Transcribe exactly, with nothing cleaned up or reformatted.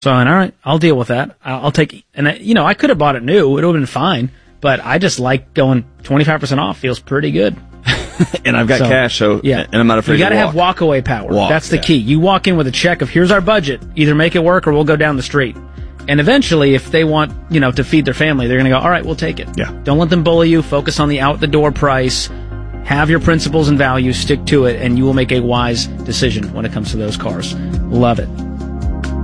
So I went, all right, I'll deal with that. I'll, I'll take, and I, you know, I could have bought it new. It would have been fine. But I just like going twenty-five percent off. Feels pretty good. And I've got so, cash, so yeah. and I'm not afraid you gotta to walk. You got to have walk-away power. Walk, That's the yeah. key. You walk in with a check of, here's our budget. Either make it work or we'll go down the street. And eventually, if they want, you know, to feed their family, they're going to go, all right, we'll take it. Yeah. Don't let them bully you. Focus on the out-the-door price. Have your principles and values. Stick to it, and you will make a wise decision when it comes to those cars. Love it.